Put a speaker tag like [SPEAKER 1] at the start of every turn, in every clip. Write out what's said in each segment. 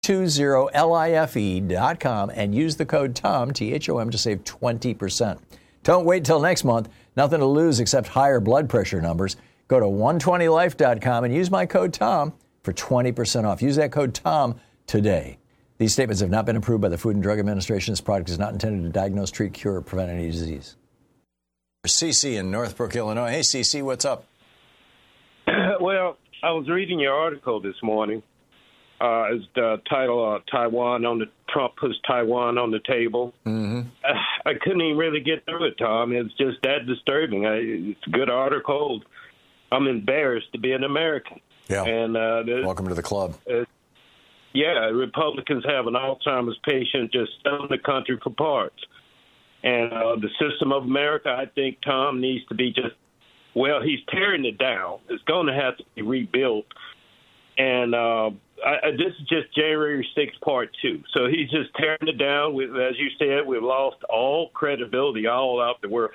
[SPEAKER 1] 20life.com and use the code TOM, THOM, to save 20%. Don't wait till next month. Nothing to lose except higher blood pressure numbers. Go to 120life.com and use my code TOM for 20% off. Use that code TOM today. These statements have not been approved by the Food and Drug Administration. This product is not intended to diagnose, treat, cure, or prevent any disease. CC in Northbrook, Illinois. Hey, CC, what's up?
[SPEAKER 2] Well, I was reading your article this morning. It's the title, Taiwan on the Trump puts Taiwan on the table.
[SPEAKER 1] Mm-hmm.
[SPEAKER 2] I couldn't even really get through it, Tom. It's just that disturbing. It's a good article. I'm embarrassed to be an American.
[SPEAKER 1] Yeah.
[SPEAKER 2] And
[SPEAKER 1] welcome to the club.
[SPEAKER 2] Republicans have an Alzheimer's patient just selling the country for parts. And the system of America, I think, Tom, needs to be he's tearing it down. It's going to have to be rebuilt. And this is just January 6th, part 2. So he's just tearing it down. As you said, we've lost all credibility all out the world.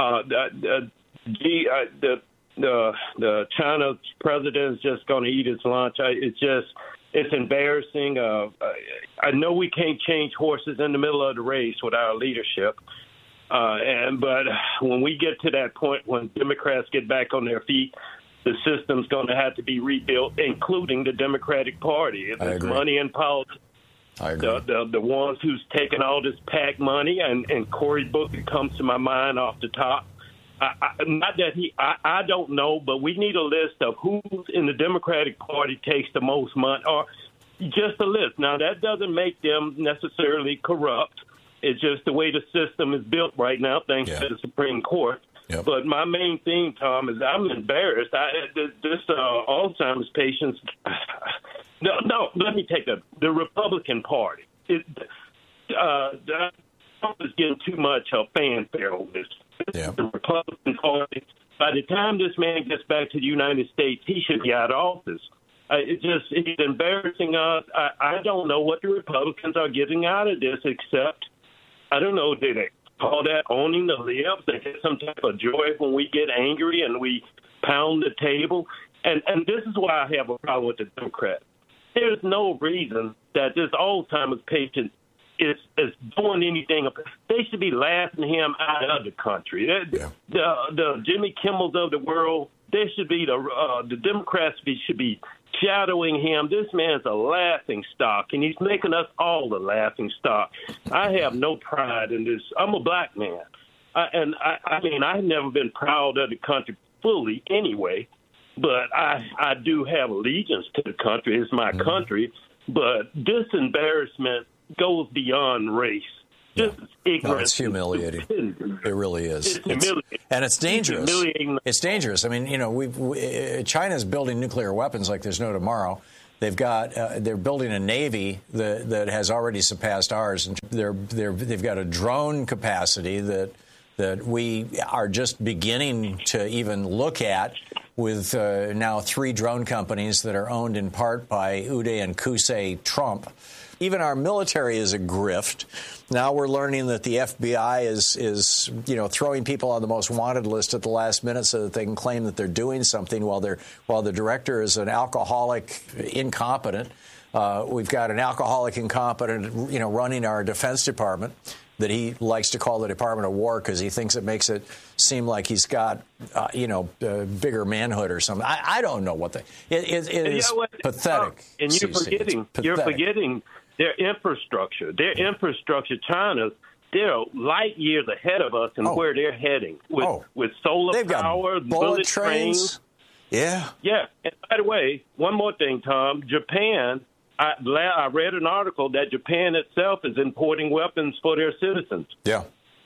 [SPEAKER 2] The China president is just going to eat his lunch. It's embarrassing. I know we can't change horses in the middle of the race with our leadership. But when we get to that point, when Democrats get back on their feet, the system's going to have to be rebuilt, including the Democratic Party. There's money in politics.
[SPEAKER 1] I agree.
[SPEAKER 2] The ones who's taken all this PAC money, and Cory Booker comes to my mind off the top. I don't know, but we need a list of who in the Democratic Party takes the most money, or just a list. Now, that doesn't make them necessarily corrupt. It's just the way the system is built right now, thanks to the Supreme Court.
[SPEAKER 1] Yep.
[SPEAKER 2] But my main thing, Tom, is I'm embarrassed. This Alzheimer's patients. No. Let me take that. The Republican Party. Trump is getting too much fanfare on this.
[SPEAKER 1] Yeah.
[SPEAKER 2] The Republican Party. By the time this man gets back to the United States, he should be out of office. He's embarrassing us. I don't know what the Republicans are getting out of this, except I don't know. Did they call that owning the libs? They get some type of joy when we get angry and we pound the table. And this is why I have a problem with the Democrats. There's no reason that this Alzheimer's patient is doing anything. They should be laughing him out of the country. The Jimmy Kimmels of the world, they should be the Democrats should be shadowing him. This man's a laughing stock, and he's making us all the laughing stock. I have no pride in this. I'm a black man. I mean, I've never been proud of the country fully anyway, but I do have allegiance to the country. It's my country. But this embarrassment goes beyond race. This is ignorant.
[SPEAKER 1] No, it's humiliating. It really is.
[SPEAKER 2] It's humiliating.
[SPEAKER 1] And it's dangerous. It's dangerous. I mean, China's building nuclear weapons like there's no tomorrow. They've got they're building a navy that has already surpassed ours, and they've got a drone capacity that we are just beginning to even look at, with now 3 drone companies that are owned in part by Uday and Qusay Trump. Even our military is a grift. Now we're learning that the FBI is throwing people on the most wanted list at the last minute so that they can claim that they're doing something while the director is an alcoholic incompetent. We've got an alcoholic incompetent, running our Defense Department that he likes to call the Department of War because he thinks it makes it seem like he's got, bigger manhood or something. I don't know what it is pathetic.
[SPEAKER 2] And you're forgetting their infrastructure. Their infrastructure, China's, they're light years ahead of us in where they're heading with solar power, bullet trains.
[SPEAKER 1] Yeah.
[SPEAKER 2] Yeah. And by the way, one more thing, Tom. Japan, I read an article that Japan itself is importing weapons for their citizens.
[SPEAKER 1] Yeah.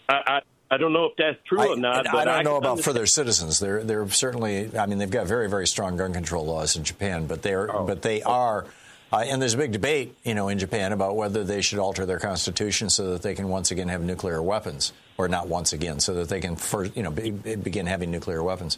[SPEAKER 2] I don't know if that's true or not.
[SPEAKER 1] But I don't know about for their citizens. They're certainly. I mean, they've got very, very strong gun control laws in Japan, but they are. And there's a big debate, in Japan about whether they should alter their constitution so that they can once again have nuclear weapons, or not once again, so that they can begin having nuclear weapons.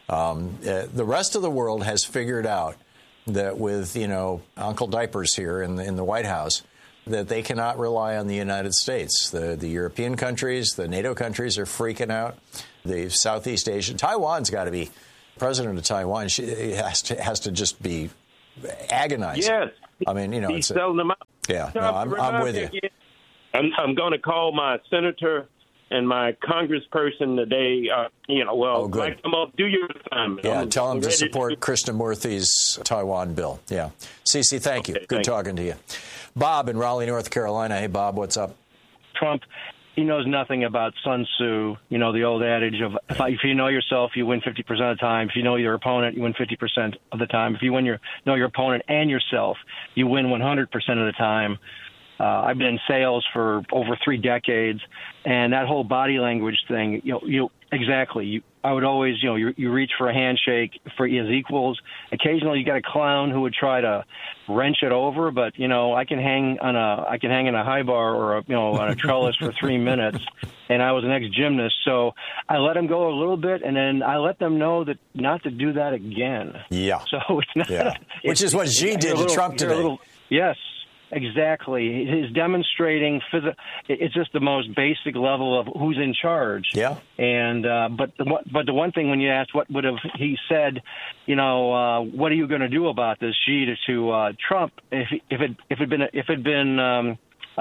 [SPEAKER 1] The rest of the world has figured out that with Uncle Diapers here in the White House, that they cannot rely on the United States. The European countries, the NATO countries are freaking out. The Southeast Asia, Taiwan's got to be president of Taiwan. She has to just be agonizing.
[SPEAKER 2] Yes.
[SPEAKER 1] I mean, you know,
[SPEAKER 2] he's selling them out.
[SPEAKER 1] Yeah, no, I'm with you.
[SPEAKER 2] I'm going to call my senator and my congressperson today. Like, come on, do your assignment.
[SPEAKER 1] Yeah, tell them to support Krishnamurthy's Taiwan bill. Yeah. Cece, thank you. Good talking to you. Bob in Raleigh, North Carolina. Hey, Bob, what's up?
[SPEAKER 3] Trump, he knows nothing about Sun Tzu, you know, the old adage of if you know yourself, you win 50% of the time. If you know your opponent, you win 50% of the time. If you know your opponent and yourself, you win 100% of the time. I've been in sales for over 3 decades, and that whole body language thing, exactly. I would always, you reach for a handshake for as equals. Occasionally, you got a clown who would try to wrench it over, but I can hang in a high bar or on a trellis for 3 minutes. And I was an ex-gymnast, so I let them go a little bit, and then I let them know that not to do that again.
[SPEAKER 1] Yeah.
[SPEAKER 3] So it's not.
[SPEAKER 1] Which is what Xi did to Trump today.
[SPEAKER 3] Yes. Exactly. He's demonstrating it's just the most basic level of who's in charge.
[SPEAKER 1] Yeah.
[SPEAKER 3] And but the one thing when you asked what would have he said, what are you going to do about this, Xi, to Trump if it had been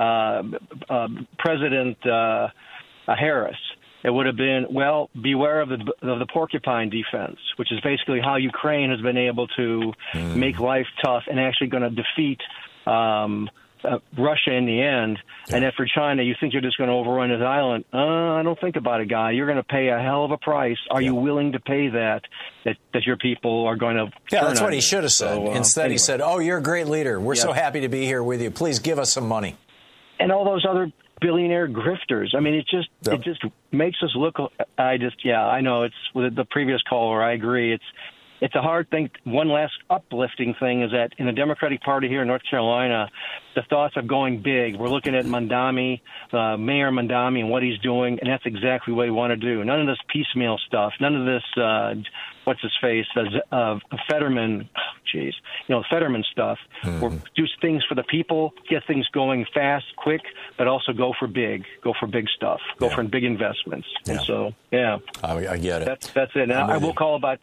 [SPEAKER 3] President Harris, it would have been, well, beware of the porcupine defense, which is basically how Ukraine has been able to make life tough and actually going to defeat Russia in the end. And then for China, you think you're just going to overrun his island. I don't think about it, guy. You're going to pay a hell of a price. Are you willing to pay that your people are going to
[SPEAKER 1] turn that's what he should have said. So, instead, he said, oh, you're a great leader. We're so happy to be here with you. Please give us some money.
[SPEAKER 3] And all those other billionaire grifters. I mean, it just makes us look. I know it's with the previous caller. I agree. It's a hard thing. One last uplifting thing is that in the Democratic Party here in North Carolina, the thoughts of going big. We're looking at Mamdani, Mayor Mamdani, and what he's doing, and that's exactly what we want to do. None of this piecemeal stuff. None of this, what's his face, Fetterman. Fetterman stuff. We'll do things for the people, get things going fast, quick, but also go for big stuff, go for big investments. Yeah. And so,
[SPEAKER 1] I get it.
[SPEAKER 3] That's it. And I will call about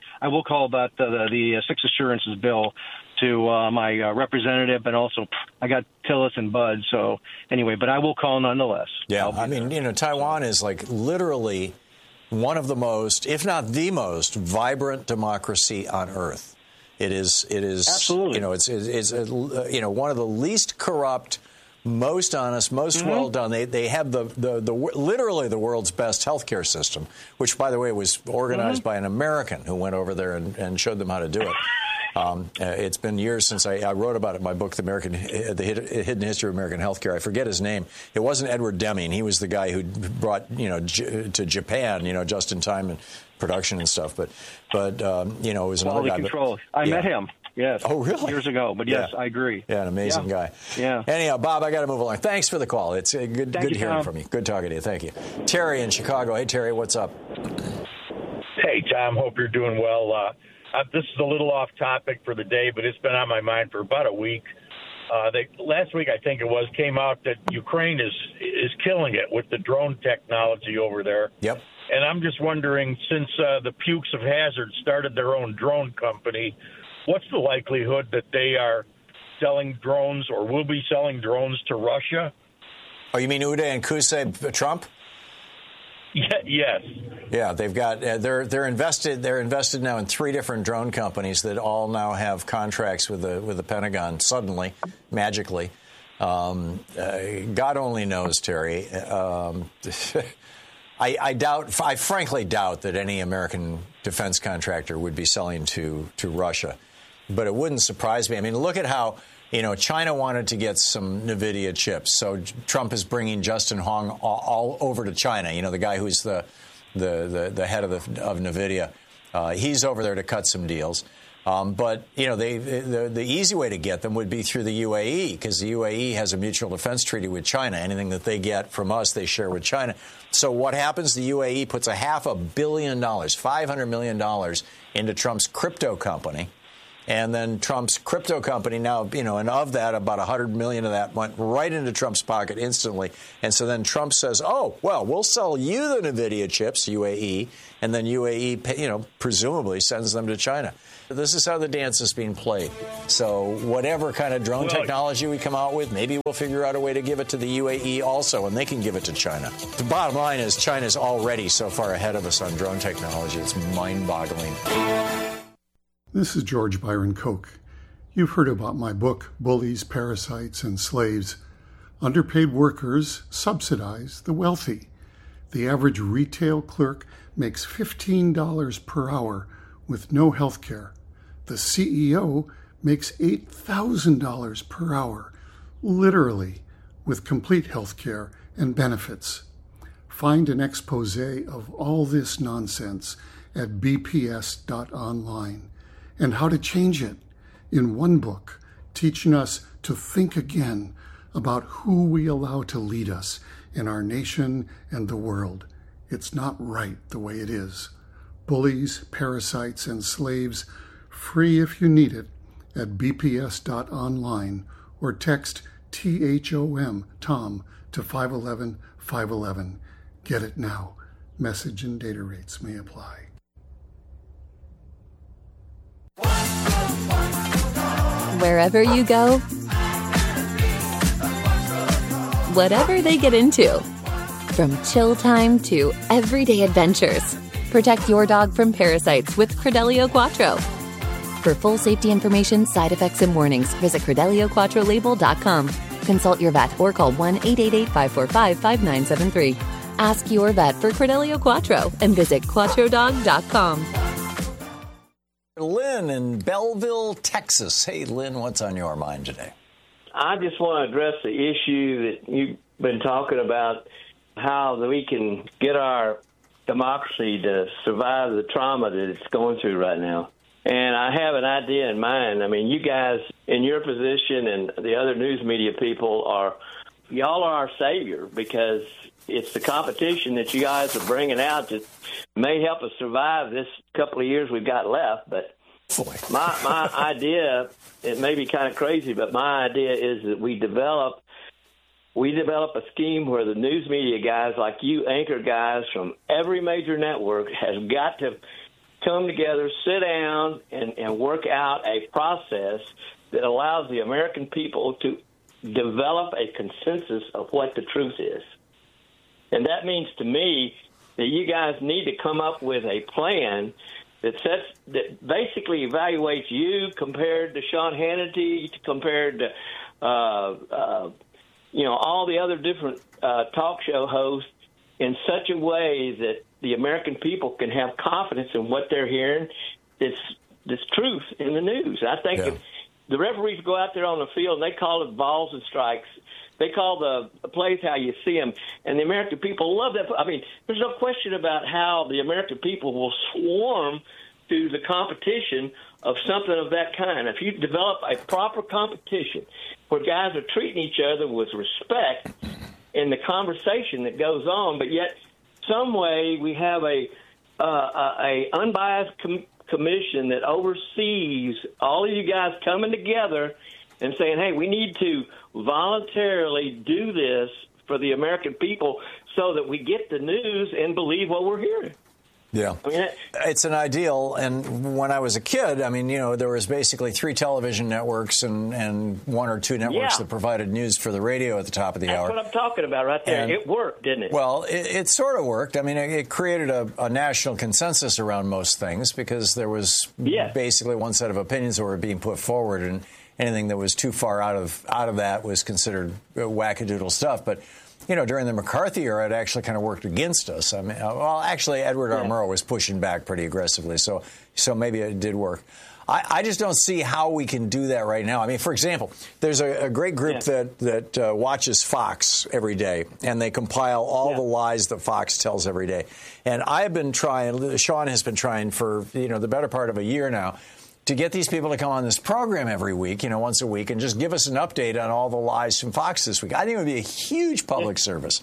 [SPEAKER 3] the Six Assurances bill to my representative, and also I got Tillis and Bud. So anyway, but I will call nonetheless.
[SPEAKER 1] Yeah, I mean, Taiwan is like literally one of the most, if not the most, vibrant democracy on earth. It is
[SPEAKER 3] absolutely.
[SPEAKER 1] It's one of the least corrupt, most honest, most well done. They have the literally the world's best healthcare system, which, by the way, was organized by an American who went over there and showed them how to do it. It's been years since I wrote about it in my book, The Hidden History of American Healthcare. I forget his name. It wasn't Edward Deming. He was the guy who brought to Japan, just in time and production and stuff. But it was another guy.
[SPEAKER 3] Control. I met him. Yes.
[SPEAKER 1] Oh, really?
[SPEAKER 3] Years ago. But yes, I agree.
[SPEAKER 1] Yeah, an amazing guy.
[SPEAKER 3] Yeah.
[SPEAKER 1] Anyhow, Bob, I got to move along. Thanks for the call. It's good hearing from you. Good talking to you. Thank you. Terry in Chicago. Hey, Terry, what's up?
[SPEAKER 4] Hey, Tom. Hope you're doing well. This is a little off topic for the day, but it's been on my mind for about a week. Last week, I think it was, came out that Ukraine is killing it with the drone technology over there.
[SPEAKER 1] Yep.
[SPEAKER 4] And I'm just wondering, since the Pukes of Hazard started their own drone company, what's the likelihood that they are selling drones or will be selling drones to Russia?
[SPEAKER 1] Oh, you mean Uday and Qusay Trump?
[SPEAKER 4] Yes.
[SPEAKER 1] Yeah, they've got they're invested now in 3 different drone companies that all now have contracts with the Pentagon. Suddenly, magically, God only knows, Terry. I frankly doubt that any American defense contractor would be selling to Russia, but it wouldn't surprise me. I mean, look at how. China wanted to get some NVIDIA chips, so Trump is bringing Justin Hong all over to China. The guy who's the head of NVIDIA. He's over there to cut some deals. But the easy way to get them would be through the UAE, because the UAE has a mutual defense treaty with China. Anything that they get from us, they share with China. So what happens? The UAE puts $500 million, $500 million into Trump's crypto company. And then Trump's crypto company now, and of that, about 100 million of that went right into Trump's pocket instantly. And so then Trump says, oh, well, we'll sell you the NVIDIA chips, UAE, and then UAE, presumably sends them to China. This is how the dance is being played. So whatever kind of drone technology we come out with, maybe we'll figure out a way to give it to the UAE also, and they can give it to China. The bottom line is China's already so far ahead of us on drone technology. It's mind-boggling.
[SPEAKER 5] This is George Byron Koch. You've heard about my book, Bullies, Parasites, and Slaves. Underpaid workers subsidize the wealthy. The average retail clerk makes $15 per hour with no health care. The CEO makes $8,000 per hour, literally, with complete health care and benefits. Find an expose of all this nonsense at bps.online. And how to change it in one book, teaching us to think again about who we allow to lead us in our nation and the world. It's not right the way it is. Bullies, Parasites, and Slaves, free if you need it, at bps.online or text THOM, Tom, to 511-511. Get it now. Message and data rates may apply.
[SPEAKER 6] Wherever you go, whatever they get into, from chill time to everyday adventures, protect your dog from parasites with Credelio Quattro. For full safety information, side effects, and warnings, visit CredeliaQuattroLabel.com. Consult your vet or call 1-888-545-5973. Ask your vet for Credelio Quattro and visit QuattroDog.com.
[SPEAKER 1] Lynn in Belleville, Texas. Hey, Lynn, what's on your mind today?
[SPEAKER 7] I just want to address the issue that you've been talking about, how we can get our democracy to survive the trauma that it's going through right now. And I have an idea in mind. I mean, you guys in your position and the other news media people y'all are our savior, because it's the competition that you guys are bringing out that may help us survive this couple of years we've got left. But my idea, it may be kind of crazy, but my idea is that we develop a scheme where the news media guys like you, anchor guys from every major network, has got to come together, sit down, and work out a process that allows the American people to develop a consensus of what the truth is. And that means to me that you guys need to come up with a plan that basically evaluates you compared to Sean Hannity, compared to all the other different talk show hosts, in such a way that the American people can have confidence in what they're hearing. It's truth in the news. I think if the referees go out there on the field and they call it balls and strikes, they call the plays how you see them, and the American people love that. I mean, there's no question about how the American people will swarm to the competition of something of that kind. If you develop a proper competition where guys are treating each other with respect in the conversation that goes on, but yet some way we have a unbiased commission that oversees all of you guys coming together and saying, hey, we need to voluntarily do this for the American people so that we get the news and believe what we're hearing.
[SPEAKER 1] Yeah, I mean, it's an ideal. And when I was a kid, I mean, there was basically 3 television networks and 1 or 2 networks that provided news for the radio at the top of the hour.
[SPEAKER 7] That's what I'm talking about right there. And it worked, didn't it?
[SPEAKER 1] Well, it sort of worked. I mean, it created a national consensus around most things, because there was basically one set of opinions that were being put forward, and anything that was too far out of that was considered wackadoodle stuff. But during the McCarthy era, it actually kind of worked against us. I mean, actually, Edward R. Murrow was pushing back pretty aggressively, so maybe it did work. I just don't see how we can do that right now. I mean, for example, there's a great group that watches Fox every day, and they compile all the lies that Fox tells every day. And I've been trying, Sean has been trying for the better part of a year now, to get these people to come on this program every week, once a week, and just give us an update on all the lies from Fox this week. I think it would be a huge public service.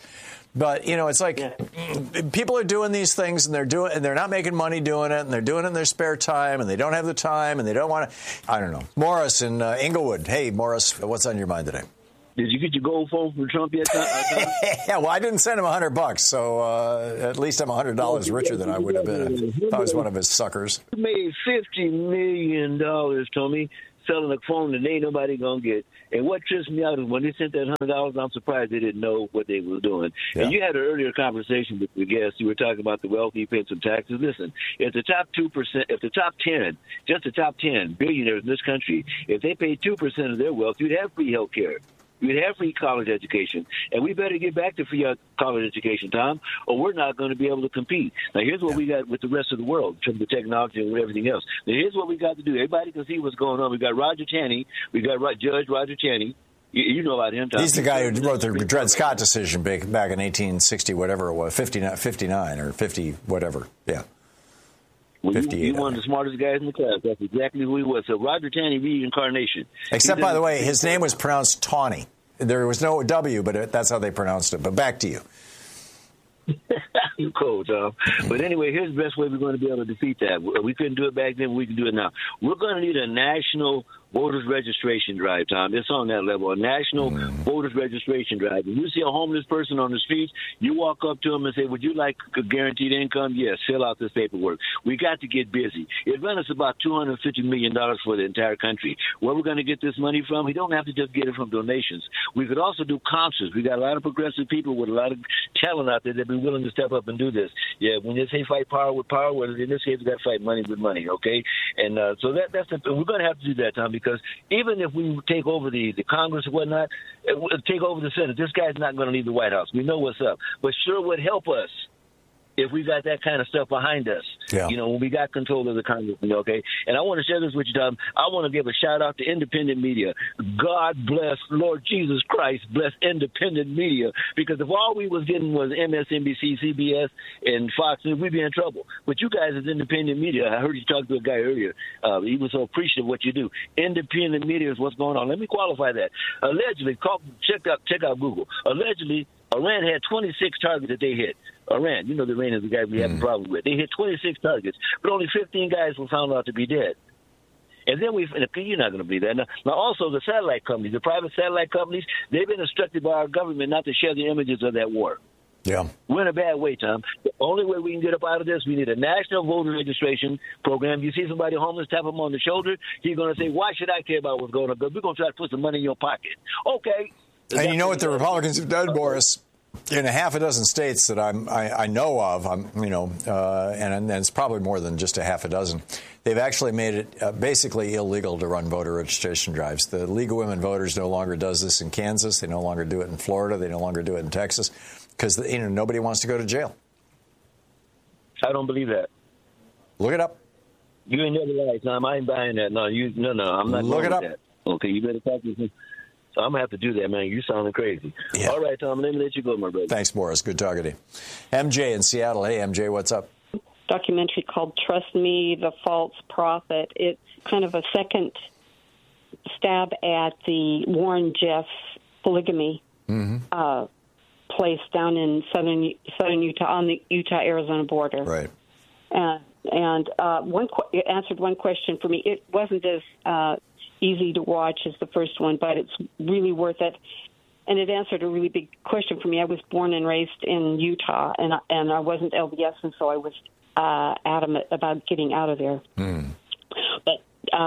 [SPEAKER 1] But, you know, it's like people are doing these things and they're not making money doing it, and they're doing it in their spare time, and they don't have the time, and they don't want to. I don't know. Morris in Inglewood. Hey, Morris, what's on your mind today?
[SPEAKER 8] Did you get your gold phone from Trump yet?
[SPEAKER 1] Yeah, well, I didn't send him $100, so at least I'm $100 richer than I would have been if I was one of his suckers.
[SPEAKER 8] You made $50 million, Tommy, selling a phone that ain't nobody gonna get. And what trips me out is when they sent that $100, I'm surprised they didn't know what they were doing. Yeah. And you had an earlier conversation with the guest. You were talking about the wealthy paying some taxes. Listen, if the top 2%, if the top 10, just the top 10 billionaires in this country, if they paid 2% of their wealth, you'd have free health care. We'd have free college education. And we better get back to free college education, Tom, or we're not going to be able to compete. Now, here's what we got with the rest of the world in terms of technology and everything else. Now, here's what we got to do. Everybody can see what's going on. We got Roger Taney. We got Judge Roger Taney. You know about him, Tom.
[SPEAKER 1] He's the guy who wrote the Dred Scott decision back in 1860, whatever it was, 59 or 50, whatever. Yeah.
[SPEAKER 8] Well, you one of the smartest guys in the class. That's exactly who he was. So Roger Taney reincarnation.
[SPEAKER 1] Except, by the way, his name was pronounced Tawney. There was no W, but that's how they pronounced it. But back to you.
[SPEAKER 8] You cool, Tom. But anyway, here's the best way we're going to be able to defeat that. We couldn't do it back then, but we can do it now. We're going to need a national voters registration drive, Tom. It's on that level, a national voters registration drive. If you see a homeless person on the streets, you walk up to them and say, would you like a guaranteed income? Yes, fill out this paperwork. We got to get busy. It runs us about $250 million for the entire country. Where we're going to get this money from, we don't have to just get it from donations. We could also do concerts. We got a lot of progressive people with a lot of talent out there that be willing to step up and do this. Yeah, when they say fight power with power, well, in this case, we got to fight money with money, okay? And so that's we're going to have to do that, Tom, because even if we take over the Congress and whatnot, take over the Senate, this guy's not going to leave the White House. We know what's up. But sure would help us if we got that kind of stuff behind us, you know, when we got control of the Congress, okay? And I want to share this with you, Tom. I want to give a shout-out to independent media. God bless, Lord Jesus Christ, bless independent media, because if all we was getting was MSNBC, CBS, and Fox News, we'd be in trouble. But you guys as independent media, I heard you talk to a guy earlier. He was so appreciative of what you do. Independent media is what's going on. Let me qualify that. Allegedly, check out Google. Allegedly, Iran had 26 targets that they hit. Iran, you know the Iran is the guy we have a problem with. They hit 26 targets, but only 15 guys were found out to be dead. And then you're not going to believe that. Now, also the satellite companies, the private satellite companies, they've been instructed by our government not to share the images of that war.
[SPEAKER 1] Yeah.
[SPEAKER 8] We're in a bad way, Tom. The only way we can get up out of this, we need a national voter registration program. You see somebody homeless, tap them on the shoulder, he's going to say, why should I care about what's going on? Because we're going to try to put some money in your pocket. Okay.
[SPEAKER 1] And you know what the Republicans have done, Boris? In a half a dozen states that I know of, and it's probably more than just a half a dozen, they've actually made it basically illegal to run voter registration drives. The League of Women Voters no longer does this in Kansas. They no longer do it in Florida. They no longer do it in Texas because nobody wants to go to jail.
[SPEAKER 8] I don't believe that.
[SPEAKER 1] Look it up.
[SPEAKER 8] You ain't never lied, Tom. I ain't buying that. No, I'm not.
[SPEAKER 1] Look it up.
[SPEAKER 8] That. Okay, you better talk to me. So I'm going to have to do that, man. You sounding crazy. Yeah. All right, Tom, let me let you go, my brother.
[SPEAKER 1] Thanks, Morris. Good talking to you. MJ in Seattle. Hey, MJ, what's up?
[SPEAKER 9] Documentary called Trust Me, The False Prophet. It's kind of a second stab at the Warren Jeffs polygamy place down in southern Utah, on the Utah-Arizona border.
[SPEAKER 1] Right.
[SPEAKER 9] And it answered one question for me. It wasn't as easy to watch as the first one, but it's really worth it. And it answered a really big question for me. I was born and raised in Utah, and I wasn't LDS, and so I was adamant about getting out of there. But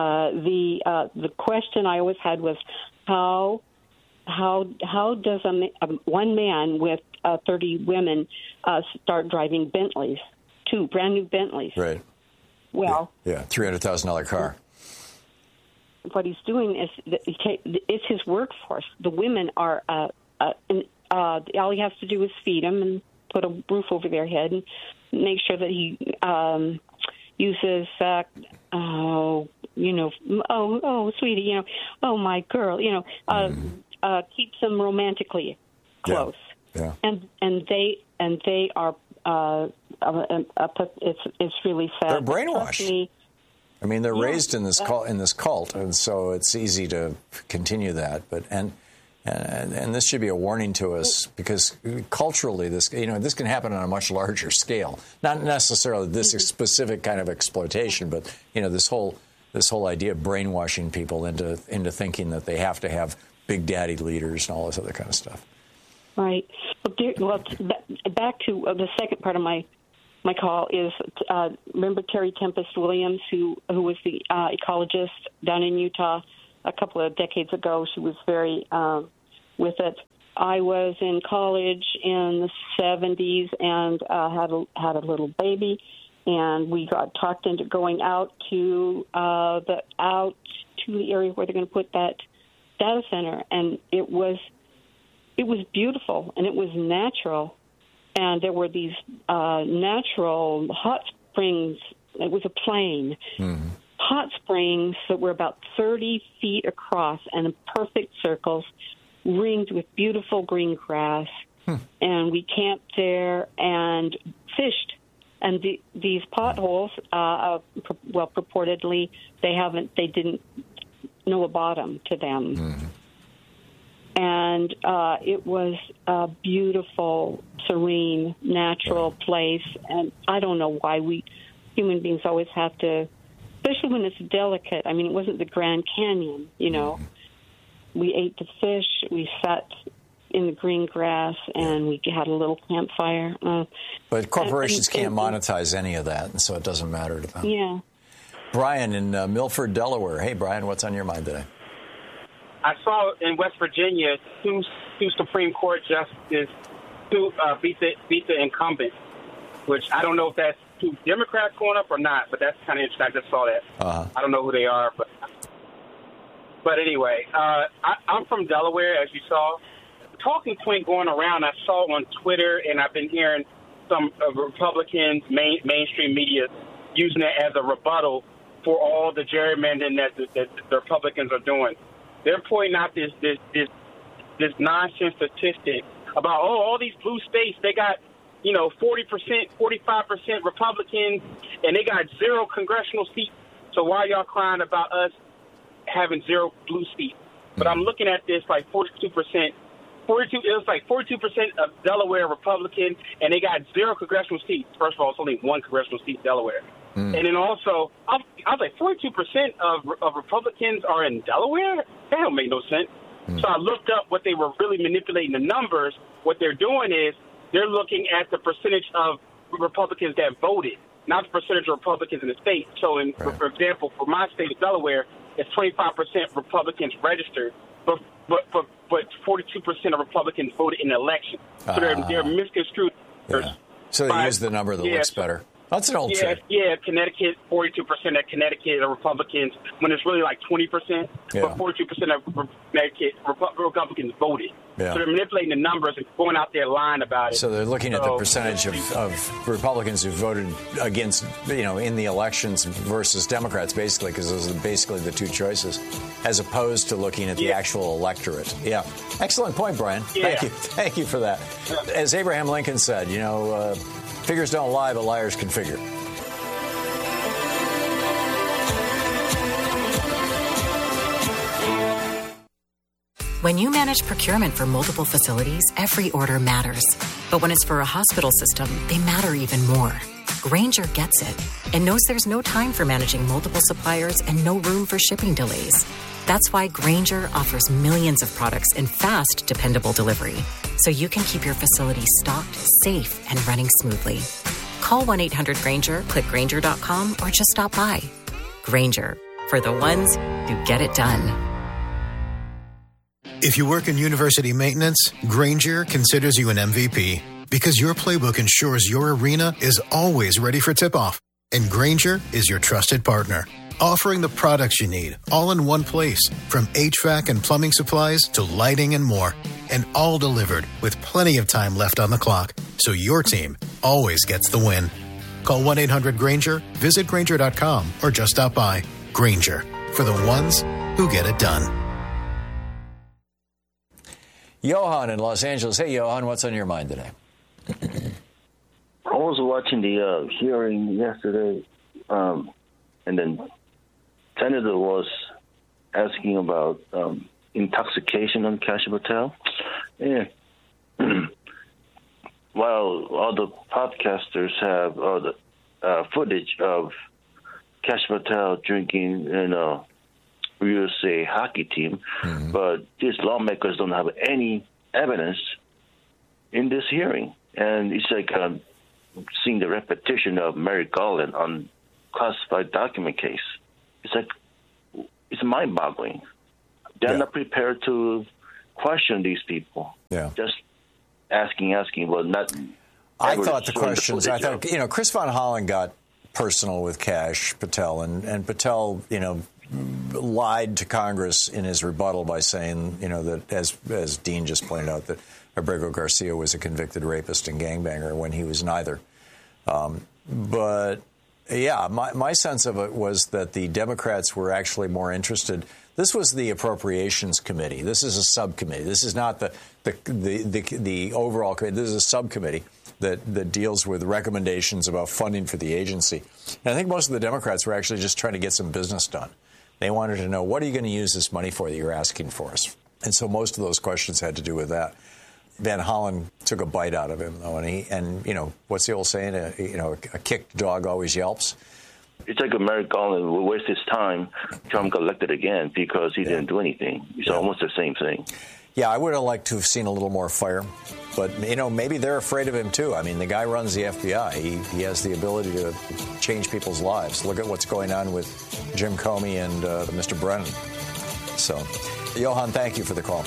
[SPEAKER 9] the question I always had was how does one man with 30 women start driving Bentleys, 2 brand new Bentleys?
[SPEAKER 1] Right.
[SPEAKER 9] Well,
[SPEAKER 1] yeah, $300,000 car.
[SPEAKER 9] What he's doing is it's his workforce. The women are all he has to do is feed them and put a roof over their head and make sure that he uses sweetie, oh my girl, keeps them romantically close.
[SPEAKER 1] Yeah.
[SPEAKER 9] And they are it's really sad.
[SPEAKER 1] They're brainwashed. I mean, they're raised in this cult, and so it's easy to continue that. But And this should be a warning to us, because culturally, this can happen on a much larger scale. Not necessarily this specific kind of exploitation, but this whole idea of brainwashing people into thinking that they have to have big daddy leaders and all this other kind of stuff.
[SPEAKER 9] Right. Well, back to the second part of my call is remember Terry Tempest Williams, who was the ecologist down in Utah a couple of decades ago. She was very with it. I was in college in the 70s and had a little baby, and we got talked into going out to the area where they're going to put that data center, and it was beautiful and it was natural, and there were these natural hot springs. It was a plain. Mm-hmm. Hot springs that were about 30 feet across and in perfect circles, ringed with beautiful green grass. And we camped there and fished. And these potholes, purportedly, they didn't know a bottom to them. Mm-hmm. And it was a beautiful, serene, natural place. And I don't know why we human beings always have to, especially when it's delicate. I mean, it wasn't the Grand Canyon, Mm-hmm. We ate the fish, we sat in the green grass, and we had a little campfire.
[SPEAKER 1] But corporations can't monetize any of that, and so it doesn't matter to them.
[SPEAKER 9] Yeah.
[SPEAKER 1] Brian in Milford, Delaware. Hey, Brian, what's on your mind today?
[SPEAKER 10] I saw in West Virginia two Supreme Court justices beat the incumbent, which I don't know if that's two Democrats going up or not, but that's kind of interesting. I just saw that. Uh-huh. I don't know who they are, but anyway, I'm from Delaware, as you saw. The talking point going around, I saw on Twitter, and I've been hearing some Republicans, mainstream media, using it as a rebuttal for all the gerrymandering that the Republicans are doing. They're pointing out this nonsense statistic about, all these blue states, they got, 40%, 45% Republicans, and they got 0 congressional seats. So why are y'all crying about us having 0 blue seats? But I'm looking at this like 42%. It was like 42% of Delaware Republicans, and they got 0 congressional seats. First of all, it's only 1 congressional seat in Delaware. And then also, I was like, 42% of Republicans are in Delaware? That don't make no sense. So I looked up what they were really manipulating the numbers. What they're doing is they're looking at the percentage of Republicans that voted, not the percentage of Republicans in the state. So, for example, for my state of Delaware, it's 25% Republicans registered, but 42% of Republicans voted in the election. So they're misconstrued.
[SPEAKER 1] Yeah. So they use the number that looks better. That's an old trick.
[SPEAKER 10] Yeah, Connecticut, 42% of Connecticut are Republicans, when it's really like 20%. But 42% of Connecticut Republicans voted. Yeah. So they're manipulating the numbers and going out there lying about it.
[SPEAKER 1] So they're looking at the percentage of Republicans who voted against, in the elections versus Democrats, basically, because those are basically the two choices, as opposed to looking at the actual electorate. Yeah. Excellent point, Brian.
[SPEAKER 10] Yeah.
[SPEAKER 1] Thank you for that. As Abraham Lincoln said, figures don't lie, but liars can figure.
[SPEAKER 11] When you manage procurement for multiple facilities, every order matters. But when it's for a hospital system, they matter even more. Grainger gets it and knows there's no time for managing multiple suppliers and no room for shipping delays. That's why Grainger offers millions of products in fast, dependable delivery, so you can keep your facility stocked, safe, and running smoothly. Call 1-800-GRAINGER, click Grainger.com, or just stop by. Grainger, for the ones who get it done.
[SPEAKER 12] If you work in university maintenance, Grainger considers you an MVP because your playbook ensures your arena is always ready for tip-off. And Grainger is your trusted partner, offering the products you need all in one place, from HVAC and plumbing supplies to lighting and more, and all delivered with plenty of time left on the clock, so your team always gets the win. Call 1-800-GRAINGER, visit Grainger.com, or just stop by. Grainger, for the ones who get it done.
[SPEAKER 1] Johan in Los Angeles. Hey, Johan, what's on your mind today?
[SPEAKER 13] I was watching the hearing yesterday, and then Senator was asking about intoxication on Kash Patel. Yeah. While all the podcasters have all the footage of Kash Patel drinking, USA hockey team, but these lawmakers don't have any evidence in this hearing. And it's like seeing the repetition of Merrick Garland on classified document case. It's mind-boggling. They're not prepared to question these people.
[SPEAKER 1] Yeah.
[SPEAKER 13] Just asking, but not.
[SPEAKER 1] I thought the questions. Chris Von Hollen got personal with Kash Patel, and Patel, lied to Congress in his rebuttal by saying, that as Dean just pointed out, that Abrego Garcia was a convicted rapist and gangbanger when he was neither. But yeah, my sense of it was that the Democrats were actually more interested. This was the Appropriations Committee. This is a subcommittee. This is not the overall committee. This is a subcommittee that deals with recommendations about funding for the agency. And I think most of the Democrats were actually just trying to get some business done. They wanted to know, what are you going to use this money for that you're asking for us? And so most of those questions had to do with that. Van Hollen took a bite out of him, though, and what's the old saying? A kicked dog always yelps.
[SPEAKER 13] It's like Merrick Garland will waste his time. Trump got elected again because he didn't do anything. It's almost the same thing.
[SPEAKER 1] Yeah, I would have liked to have seen a little more fire. But, maybe they're afraid of him, too. I mean, the guy runs the FBI. He has the ability to change people's lives. Look at what's going on with Jim Comey and Mr. Brennan. So, Johan, thank you for the call.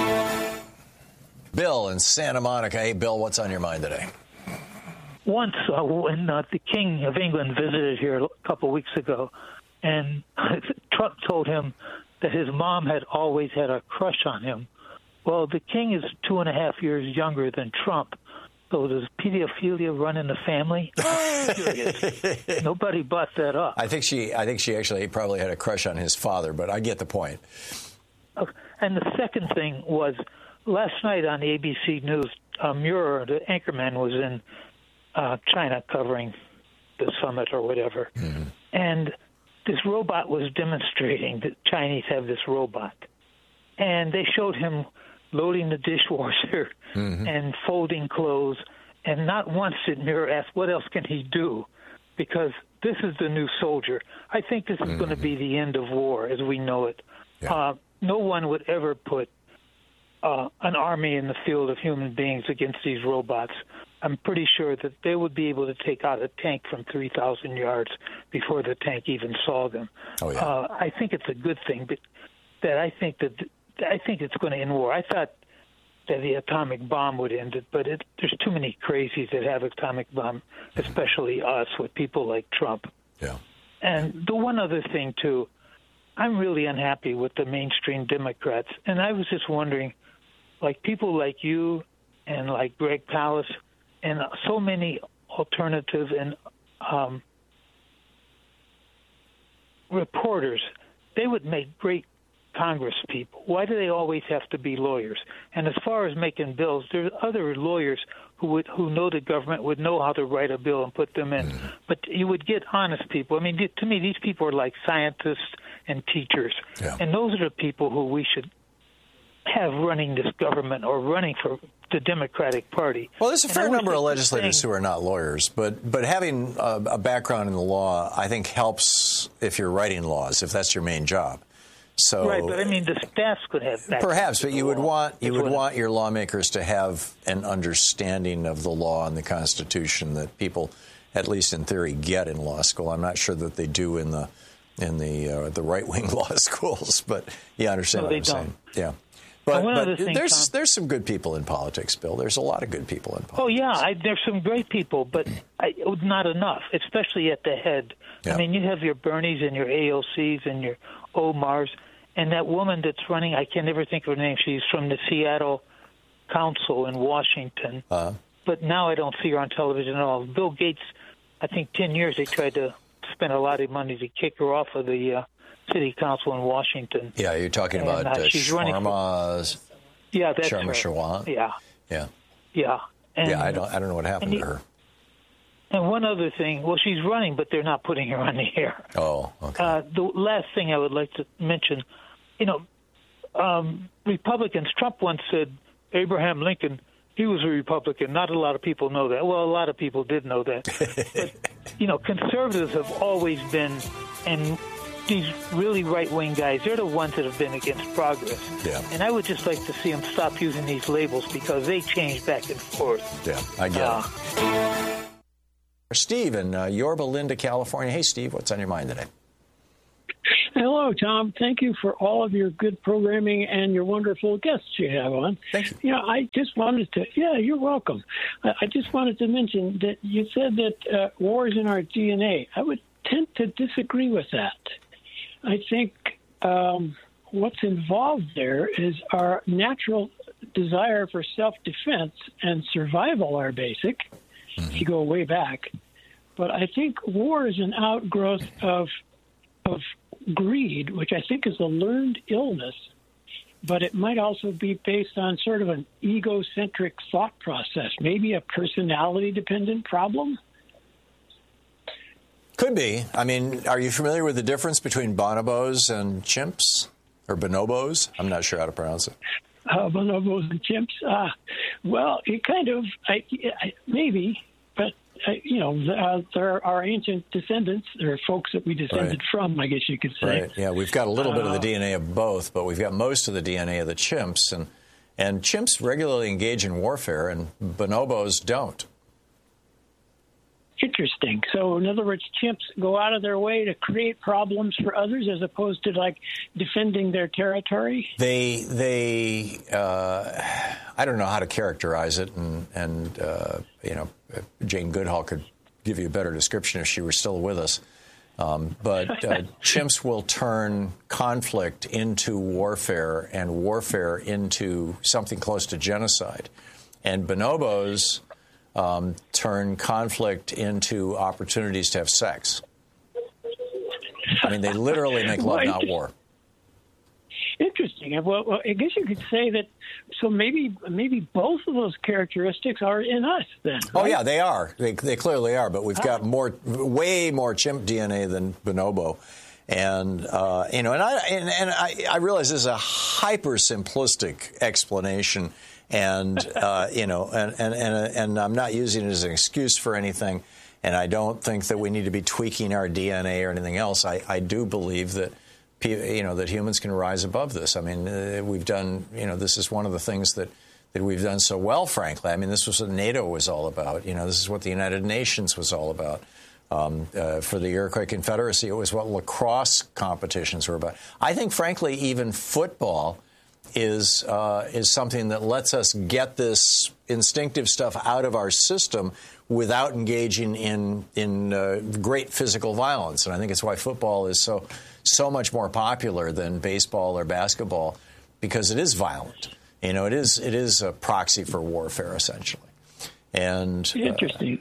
[SPEAKER 1] Bill in Santa Monica. Hey, Bill, what's on your mind today?
[SPEAKER 14] Once when the King of England visited here a couple of weeks ago, and Trump told him that his mom had always had a crush on him. Well, the King is 2.5 years younger than Trump. So does pedophilia run in the family? Nobody bought that up.
[SPEAKER 1] I think she actually probably had a crush on his father, but I get the point.
[SPEAKER 14] And the second thing was, last night on the ABC News, Muir, the anchorman, was in China covering the summit or whatever. Mm-hmm. And this robot was demonstrating that Chinese have this robot. And they showed him loading the dishwasher and folding clothes. And not once did Muir ask, what else can he do? Because this is the new soldier. I think this is going to be the end of war as we know it. Yeah. No one would ever put an army in the field of human beings against these robots. I'm pretty sure that they would be able to take out a tank from 3,000 yards before the tank even saw them. Oh, yeah. I think it's a good thing, but I think it's going to end war. I thought that the atomic bomb would end it, but there's too many crazies that have atomic bomb, especially us with people like Trump.
[SPEAKER 1] Yeah.
[SPEAKER 14] And the one other thing too, I'm really unhappy with the mainstream Democrats, and I was just wondering, like people like you and like Greg Palast and so many alternative and reporters, they would make great Congress people. Why do they always have to be lawyers? And as far as making bills, there's other lawyers who know the government would know how to write a bill and put them in. But you would get honest people. I mean, to me, these people are like scientists and teachers. Yeah. And those are the people who we should have running this government or running for the Democratic Party.
[SPEAKER 1] Well, there's a fair number of legislators who are not lawyers, but having a background in the law, I think, helps if you're writing laws, if that's your main job. So,
[SPEAKER 14] right, but I mean, the staffs could have
[SPEAKER 1] perhaps, but you would want your lawmakers to have an understanding of the law and the Constitution that people, at least in theory, get in law school. I'm not sure that they do in the right-wing law schools, but you understand what I'm saying. Yeah. But there's some good people in politics, Bill. There's a lot of good people in politics.
[SPEAKER 14] Oh, yeah, there's some great people, but not enough, especially at the head. Yeah. I mean, you have your Bernies and your AOCs and your Omars, and that woman that's running, I can never think of her name. She's from the Seattle Council in Washington. But now I don't see her on television at all. Bill Gates, I think 10 years they tried to spend a lot of money to kick her off of the City Council in Washington.
[SPEAKER 1] Yeah, you're talking about Sharma.
[SPEAKER 14] Yeah, that's
[SPEAKER 1] Sharma
[SPEAKER 14] her.
[SPEAKER 1] Sharma.
[SPEAKER 14] Yeah.
[SPEAKER 1] Yeah.
[SPEAKER 14] Yeah. And,
[SPEAKER 1] I don't know what happened to her.
[SPEAKER 14] And one other thing, well, she's running, but they're not putting her on the air.
[SPEAKER 1] Oh, okay.
[SPEAKER 14] The last thing I would like to mention, Republicans. Trump once said Abraham Lincoln, he was a Republican. Not a lot of people know that. Well, a lot of people did know that. But, conservatives have always been, and these really right-wing guys, they're the ones that have been against progress.
[SPEAKER 1] Yeah.
[SPEAKER 14] And I would just like to see them stop using these labels because they change back and forth.
[SPEAKER 1] Yeah, I get it. Steve in Yorba Linda, California. Hey, Steve, what's on your mind today?
[SPEAKER 15] Hello, Tom. Thank you for all of your good programming and your wonderful guests you have on.
[SPEAKER 1] Thank you.
[SPEAKER 15] I just wanted to, you're welcome. I just wanted to mention that you said that war is in our DNA. I would tend to disagree with that. I think what's involved there is our natural desire for self-defense and survival are basic, if you go way back. But I think war is an outgrowth of greed, which I think is a learned illness, but it might also be based on sort of an egocentric thought process, maybe a personality-dependent problem.
[SPEAKER 1] Could be. I mean, are you familiar with the difference between bonobos and chimps? Or bonobos? I'm not sure how to pronounce it.
[SPEAKER 15] Bonobos and chimps? Well, you kind of, maybe, but there are ancient descendants. There are folks that we descended from, I guess you could say.
[SPEAKER 1] Right. Yeah, we've got a little bit of the DNA of both, but we've got most of the DNA of the chimps. And chimps regularly engage in warfare, and bonobos don't.
[SPEAKER 15] Interesting. So, in other words, chimps go out of their way to create problems for others as opposed to, like, defending their territory?
[SPEAKER 1] They I don't know how to characterize it, and Jane Goodall could give you a better description if she were still with us. But chimps will turn conflict into warfare and warfare into something close to genocide. And bonobos turn conflict into opportunities to have sex. I mean, they literally make love, not war.
[SPEAKER 15] Interesting. Well, I guess you could say that. So maybe both of those characteristics are in us then. Right?
[SPEAKER 1] Oh yeah, they are. They clearly are. But we've got way more chimp DNA than bonobo, and I realize this is a hyper simplistic explanation, and and I'm not using it as an excuse for anything. And I don't think that we need to be tweaking our DNA or anything else. I do believe that. That humans can rise above this. I mean, we've done, this is one of the things that we've done so well, frankly. I mean, this was what NATO was all about. This is what the United Nations was all about. For the Iroquois Confederacy, it was what lacrosse competitions were about. I think, frankly, even football is something that lets us get this instinctive stuff out of our system without engaging in great physical violence. And I think it's why football is so much more popular than baseball or basketball, because it is violent. It is a proxy for warfare, essentially. And
[SPEAKER 15] interesting.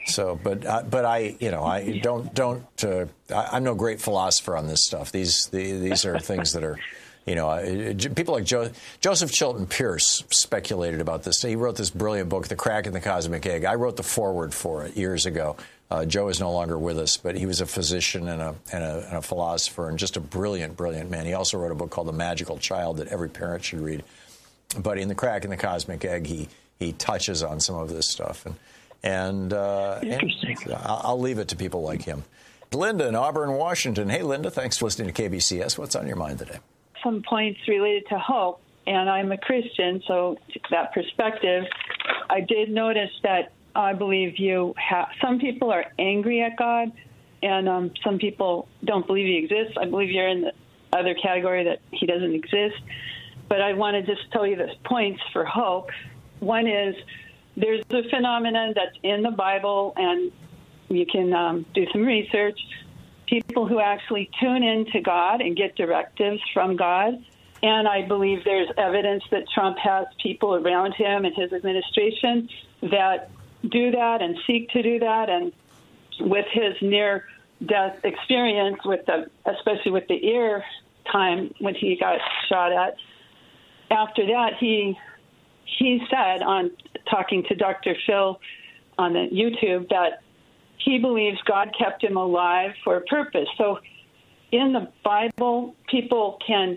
[SPEAKER 1] I'm no great philosopher on this stuff. These are things that are, people like Joseph Chilton Pierce speculated about this. He wrote this brilliant book, The Crack in the Cosmic Egg. I wrote the foreword for it years ago. Joe is no longer with us, but he was a physician and a philosopher and just a brilliant, brilliant man. He also wrote a book called The Magical Child that every parent should read. But in The Crack in the Cosmic Egg, he touches on some of this stuff. And I'll leave it to people like him. Linda in Auburn, Washington. Hey, Linda, thanks for listening to KBCS. What's on your mind today?
[SPEAKER 16] Some points related to hope, and I'm a Christian, so that perspective, I did notice that I believe some people are angry at God, and some people don't believe he exists. I believe you're in the other category that he doesn't exist. But I want to just tell you the points for hope. One is there's a phenomenon that's in the Bible, and you can do some research. People who actually tune into God and get directives from God. And I believe there's evidence that Trump has people around him and his administration that do that and seek to do that. And with his near-death experience, especially with the ear time when he got shot at, after that, he said on talking to Dr. Phil on the YouTube that he believes God kept him alive for a purpose. So in the Bible, people can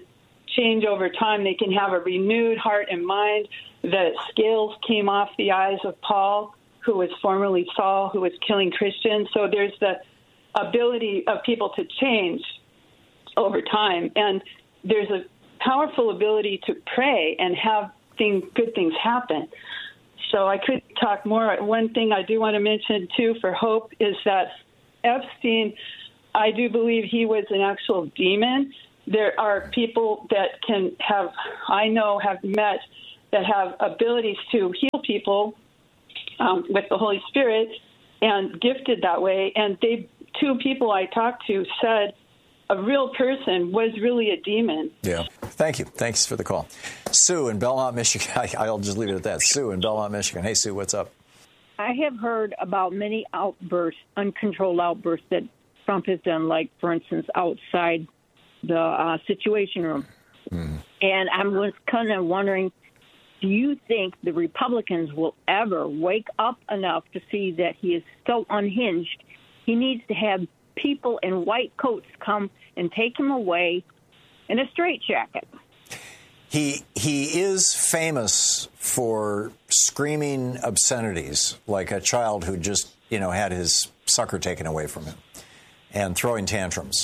[SPEAKER 16] change over time. They can have a renewed heart and mind. The scales came off the eyes of Paul, who was formerly Saul, who was killing Christians. So there's the ability of people to change over time. And there's a powerful ability to pray and have good things happen. So I could talk more. One thing I do want to mention, too, for hope is that Epstein, I do believe he was an actual demon. There are people that have met that have abilities to heal people with the Holy Spirit and gifted that way. And two people I talked to said a real person was really a demon.
[SPEAKER 1] Yeah. Thank you. Thanks for the call. Sue in Belmont, Michigan. I'll just leave it at that. Sue in Belmont, Michigan. Hey, Sue, what's up?
[SPEAKER 17] I have heard about many outbursts, uncontrolled outbursts that Trump has done, like, for instance, outside the Situation Room. And I was kind of wondering, do you think the Republicans will ever wake up enough to see that he is so unhinged? He needs to have people in white coats come and take him away in a straitjacket.
[SPEAKER 1] He is famous for screaming obscenities, like a child who just, had his sucker taken away from him, and throwing tantrums,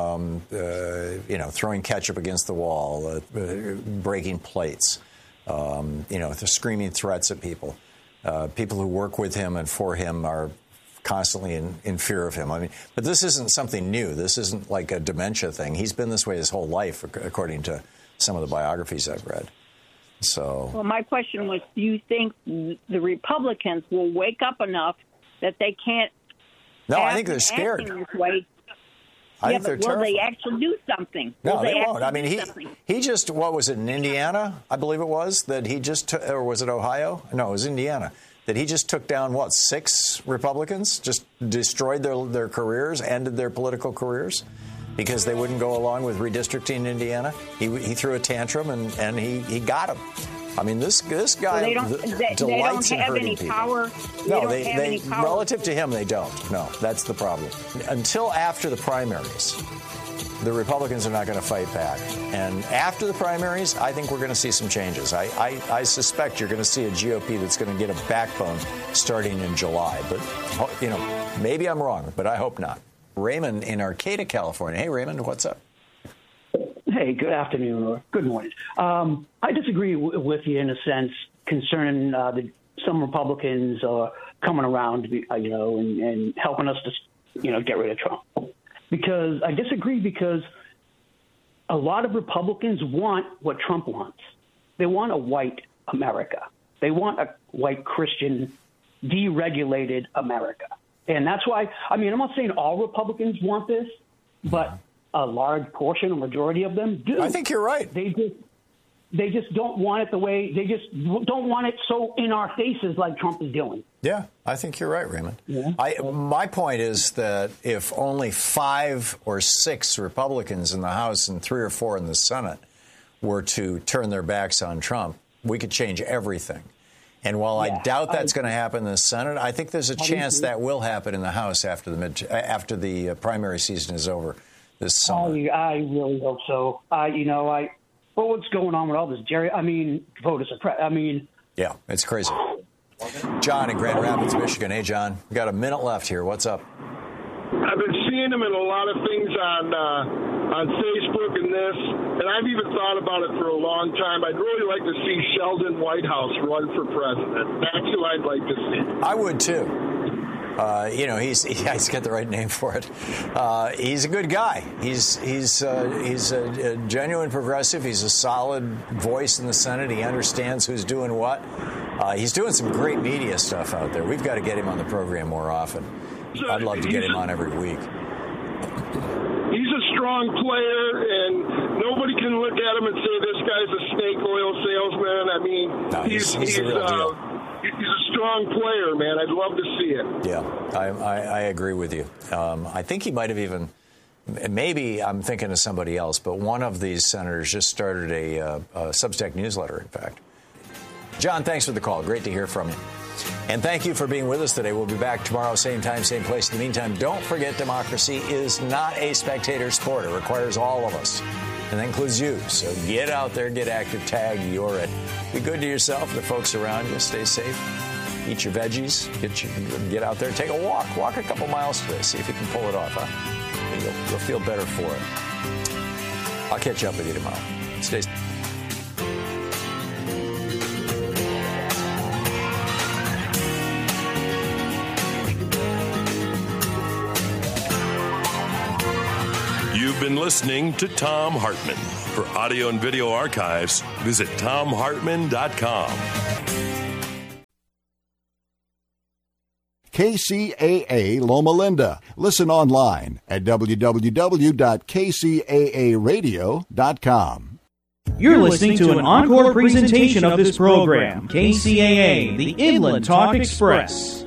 [SPEAKER 1] throwing ketchup against the wall, breaking plates, the screaming threats at people. People who work with him and for him are constantly in fear of him. I mean, but this isn't something new. This isn't like a dementia thing. He's been this way his whole life, according to some of the biographies I've read. So,
[SPEAKER 17] well, my question was, do you think the Republicans will wake up enough that they can't?
[SPEAKER 1] No, I think they're scared.
[SPEAKER 17] This way?
[SPEAKER 1] I think they're terrified.
[SPEAKER 17] Will they actually do something?
[SPEAKER 1] No, they won't. I mean, he just, what was it, in Indiana, I believe it was, that he just took, or was it Ohio? No, it was Indiana. That he just took down, 6 Republicans, just destroyed their careers, ended their political careers, because they wouldn't go along with redistricting in Indiana. He threw a tantrum, and he got him. I mean, this guy delights in hurting people.
[SPEAKER 17] Power.
[SPEAKER 1] No, they relative to him, they don't. No, that's the problem. Until after the primaries, the Republicans are not going to fight back. And after the primaries, I think we're going to see some changes. I suspect you're going to see a GOP that's going to get a backbone starting in July. But, maybe I'm wrong, but I hope not. Raymond in Arcata, California. Hey, Raymond, what's up?
[SPEAKER 18] Hey, good afternoon or good morning. I disagree with you in a sense concerning some Republicans coming around, and helping us to, get rid of Trump. Because I disagree because a lot of Republicans want what Trump wants. They want a white America. They want a white Christian, deregulated America. And that's why, I'm not saying all Republicans want this, but a large portion, a majority of them do.
[SPEAKER 1] I think you're right.
[SPEAKER 18] They just don't want it the way, they just don't want it so in our faces like Trump is doing.
[SPEAKER 1] Yeah, I think you're right, Raymond.
[SPEAKER 18] Yeah.
[SPEAKER 1] My point is that if only 5 or 6 Republicans in the House and 3 or 4 in the Senate were to turn their backs on Trump, we could change everything. And while I doubt that's going to happen in the Senate, I think there's a chance that will happen in the House after the primary season is over this summer.
[SPEAKER 18] I really hope so. But what's going on with all this, Jerry? Voter suppression.
[SPEAKER 1] Yeah, it's crazy. John in Grand Rapids, Michigan. Hey, John, we got a minute left here. What's up?
[SPEAKER 19] I've been seeing him in a lot of things on Facebook and this, and I've even thought about it for a long time. I'd really like to see Sheldon Whitehouse run for president. That's who I'd like to see.
[SPEAKER 1] I would, too. He's got the right name for it. He's a good guy. He's a genuine progressive. He's a solid voice in the Senate. He understands who's doing what. He's doing some great media stuff out there. We've got to get him on the program more often. I'd love to get him on every week.
[SPEAKER 19] He's a strong player, and nobody can look at him and say this guy's a snake oil salesman.
[SPEAKER 1] No, he's the real deal.
[SPEAKER 19] He's a strong player, man. I'd love to see it.
[SPEAKER 1] Yeah, I agree with you. I think he might have even, maybe I'm thinking of somebody else, but one of these senators just started a Substack newsletter, in fact. John, thanks for the call. Great to hear from you. And thank you for being with us today. We'll be back tomorrow, same time, same place. In the meantime, don't forget democracy is not a spectator sport. It requires all of us. And that includes you. So get out there, get active, tag You're It. Be good to yourself, the folks around you. Stay safe. Eat your veggies. Get out there. Take a walk. Walk a couple miles today. See if you can pull it off, huh? You'll feel better for it. I'll catch up with you tomorrow. Stay safe.
[SPEAKER 20] You've been listening to Thom Hartmann. For audio and video archives, visit thomhartmann.com.
[SPEAKER 21] KCAA Loma Linda. Listen online at www.kcaaradio.com.
[SPEAKER 22] You're listening to an encore presentation of this program, KCAA, the Inland Talk Express.